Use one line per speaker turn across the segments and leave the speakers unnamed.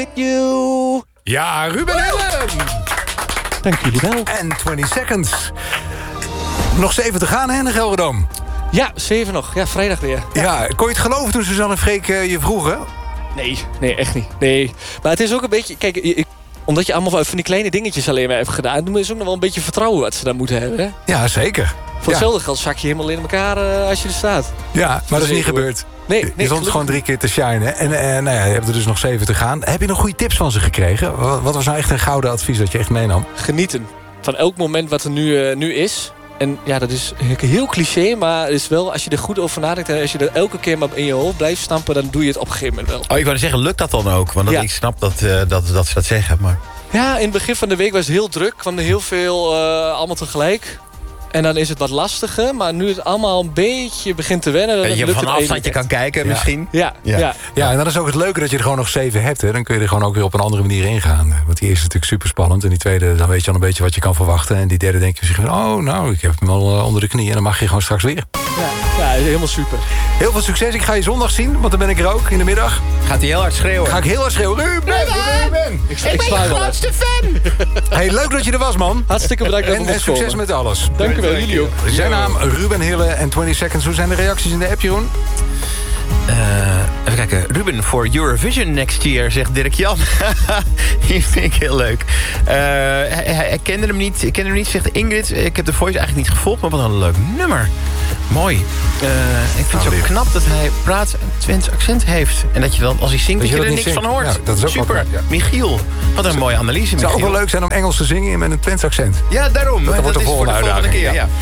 You.
Ja, Ruben Hille.
Dank jullie wel.
En 20 seconds. Nog 7 te gaan, hè, in de Gelredome.
Ja, 7 nog. Ja, vrijdag weer.
Ja, kon je het geloven toen Suzanne en Freek je vroegen?
Nee, echt niet. Nee. Maar het is ook een beetje... Kijk, omdat je allemaal van die kleine dingetjes alleen maar hebt gedaan... dan is ook nog wel een beetje vertrouwen wat ze dan moeten hebben. Hè?
Ja, zeker.
Voor hetzelfde geld zak je helemaal in elkaar als je er staat.
Ja, maar dat is niet gebeurd.
Nee,
je stond gewoon 3 keer te shinen. En nou ja, je hebt er dus nog 7 te gaan. Heb je nog goede tips van ze gekregen? Wat was nou echt een gouden advies dat je echt meenam?
Genieten van elk moment wat er nu is. En ja, dat is heel cliché, maar het is wel, als je er goed over nadenkt... en als je er elke keer maar in je hoofd blijft stampen... dan doe je het op een gegeven moment wel.
Oh, ik wou zeggen, lukt dat dan ook? Want ik snap dat ze dat zeggen, maar...
Ja, in het begin van de week was het heel druk. kwam er heel veel allemaal tegelijk. En dan is het wat lastiger. Maar nu het allemaal een beetje begint te wennen...
Dat je van een afstandje kan kijken misschien.
Ja,
en dat is ook het leuke dat je er gewoon nog 7 hebt. Hè. Dan kun je er gewoon ook weer op een andere manier ingaan. Want die eerste is natuurlijk super spannend. En die tweede, dan weet je al een beetje wat je kan verwachten. En die derde denk je misschien van... oh, nou, ik heb hem al onder de knie. En dan mag je gewoon straks weer.
Ja, helemaal super.
Heel veel succes. Ik ga je zondag zien, want dan ben ik er ook in de middag.
Gaat hij heel hard schreeuwen?
Ga ik heel hard schreeuwen. Ruben!
Ik ben je grootste fan!
Hey, leuk dat je er was, man.
Hartstikke bedankt.
En succes met alles.
Dank u wel, jullie ook.
Zijn naam Ruben Hille en 20 seconds. Hoe zijn de reacties in de app, Jeroen?
Even kijken. Ruben voor Eurovision next year, zegt Dirk-Jan. Die vind ik heel leuk. Hij kende hem niet. Ik kende hem niet, zegt Ingrid. Ik heb de Voice eigenlijk niet gevolgd, maar wat een leuk nummer. Mooi. Ik vind het zo knap dat hij praat een Twents accent heeft. En dat je dan, als hij zingt, dat je er niks van hoort.
Ja, dat is ook
super.
knap, ja.
Michiel, wat een mooie analyse.
Het zou ook wel leuk zijn om Engels te zingen met een Twents accent.
Ja, daarom.
Dat wordt de volgende uitdaging.
Keer, ja.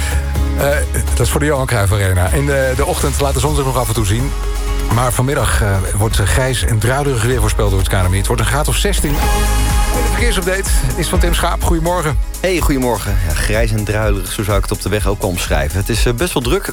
Dat is voor de Johan Cruijff Arena. In de ochtend laat de zon zich nog af en toe zien. Maar vanmiddag wordt grijs en druilerig weer voorspeld door het KNMI. Het wordt een graad of 16. De verkeersupdate is van Tim Schaap. Goedemorgen.
Hey, goedemorgen. Ja, grijs en druilerig, zo zou ik het op de weg ook omschrijven. Het is best wel druk,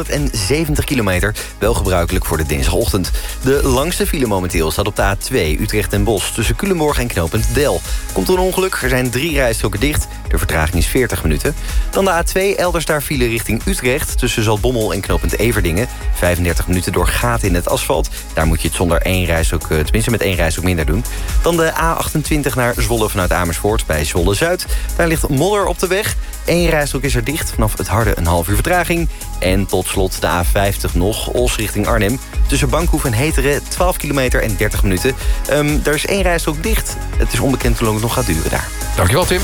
470 kilometer. Wel gebruikelijk voor de dinsdagochtend. De langste file momenteel staat op de A2 Utrecht en Bosch... tussen Culemborg en knooppunt Del. Komt er een ongeluk, er zijn 3 rijstroken dicht. De vertraging is 40 minuten. Dan de A2 Eldersdaar file richting Utrecht... tussen Zaltbommel en knooppunt Everdingen. 35 minuten door gaten in het asfalt. Daar moet je het zonder 1 rijstrook, tenminste met 1 rijstrook minder doen. Dan de A28 naar Zwolle vanuit Amersfoort bij Zwolle-Zuid. Daar ligt modder op de weg. 1 rijstrook is er dicht, vanaf het Harde een half uur vertraging. En tot slot de A50 nog, Os richting Arnhem. Tussen Bankhoef en Heteren, 12 kilometer en 30 minuten. Er is 1 rijstrook dicht. Het is onbekend hoe lang het nog gaat duren daar.
Dankjewel, Tim.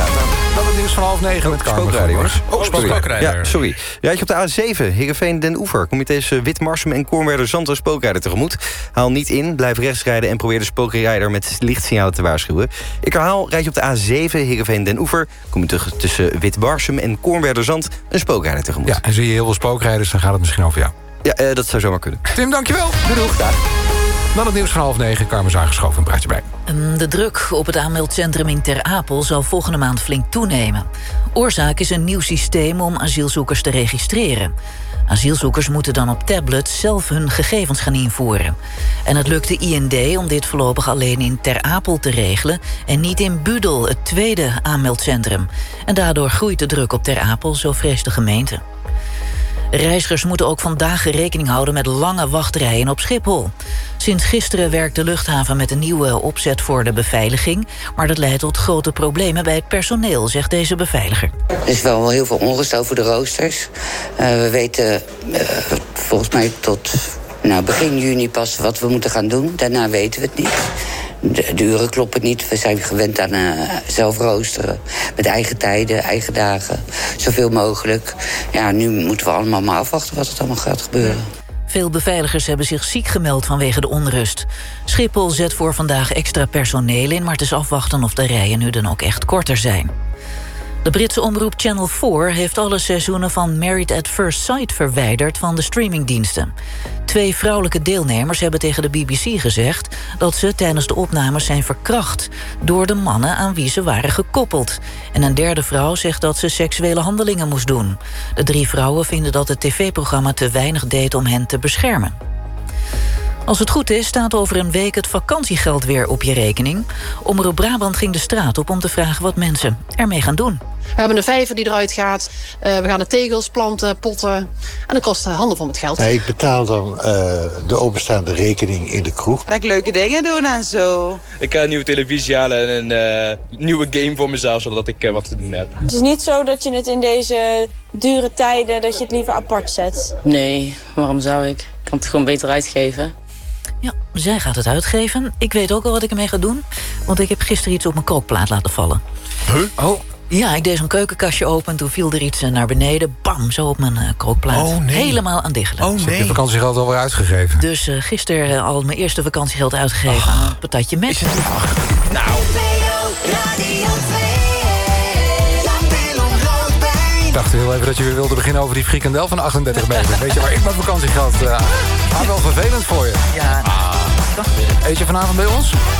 Dan het nieuws van 8:30 met Spookrijders.
Spookrijder. Ja, sorry. Rijd je op de A7, Heerenveen Den Oever... kom je tussen Witmarsum en Kornwerderzand een spookrijder tegemoet. Haal niet in, blijf rechts rijden... en probeer de spookrijder met lichtsignalen te waarschuwen. Ik herhaal, rijd je op de A7, Heerenveen Den Oever... kom je tussen Witmarsum en Kornwerderzand een spookrijder tegemoet.
Ja, en zie je heel veel spookrijders, dan gaat het misschien over jou.
Ja, dat zou zomaar kunnen.
Tim, dankjewel. Doei. Dan het nieuws van 8:30. Carmen aangeschoven, een praatje bij.
De druk op het aanmeldcentrum in Ter Apel zal volgende maand flink toenemen. Oorzaak is een nieuw systeem om asielzoekers te registreren. Asielzoekers moeten dan op tablets zelf hun gegevens gaan invoeren. En het lukt de IND om dit voorlopig alleen in Ter Apel te regelen... en niet in Budel, het tweede aanmeldcentrum. En daardoor groeit de druk op Ter Apel, zo vreest de gemeente. Reizigers moeten ook vandaag rekening houden met lange wachtrijen op Schiphol. Sinds gisteren werkt de luchthaven met een nieuwe opzet voor de beveiliging... maar dat leidt tot grote problemen bij het personeel, zegt deze beveiliger.
Er is wel heel veel onrust over de roosters. We weten volgens mij tot begin juni pas wat we moeten gaan doen. Daarna weten we het niet. De uren kloppen niet. We zijn gewend aan zelf roosteren. Met eigen tijden, eigen dagen. Zoveel mogelijk. Ja, nu moeten we allemaal maar afwachten wat er allemaal gaat gebeuren.
Veel beveiligers hebben zich ziek gemeld vanwege de onrust. Schiphol zet voor vandaag extra personeel in... maar het is afwachten of de rijen nu dan ook echt korter zijn. De Britse omroep Channel 4 heeft alle seizoenen van Married at First Sight verwijderd van de streamingdiensten. 2 vrouwelijke deelnemers hebben tegen de BBC gezegd dat ze tijdens de opnames zijn verkracht door de mannen aan wie ze waren gekoppeld. En een derde vrouw zegt dat ze seksuele handelingen moest doen. De 3 vrouwen vinden dat het tv-programma te weinig deed om hen te beschermen. Als het goed is, staat over een week het vakantiegeld weer op je rekening. Omroep Brabant ging de straat op om te vragen wat mensen ermee gaan doen.
We hebben een vijver die eruit gaat. We gaan de tegels planten, potten. En dat kost handenvol met geld.
Ik betaal dan de openstaande rekening in de kroeg.
Dat ik leuke dingen doen en zo.
Ik ga een nieuwe televisie halen en een nieuwe game voor mezelf, zodat ik wat te doen heb.
Het is niet zo dat je het in deze dure tijden, dat je het liever apart zet.
Nee, waarom zou ik? Ik kan het gewoon beter uitgeven.
Ja, zij gaat het uitgeven. Ik weet ook al wat ik ermee ga doen. Want ik heb gisteren iets op mijn kookplaat laten vallen.
Huh? Oh.
Ja, ik deed zo'n keukenkastje open. Toen viel er iets naar beneden. Bam, zo op mijn kookplaat.
Oh, nee.
Helemaal aan dicht.
Oh, nee. Je vakantiegeld alweer uitgegeven.
Dus gisteren al mijn eerste vakantiegeld uitgegeven aan een patatje met.
Nou.
Ik dacht heel even dat je weer wilde beginnen over die frikandel van 38 meter. Weet je waar ik mijn vakantiegeld... maar wel vervelend voor je.
Ja,
Eet je vanavond bij ons?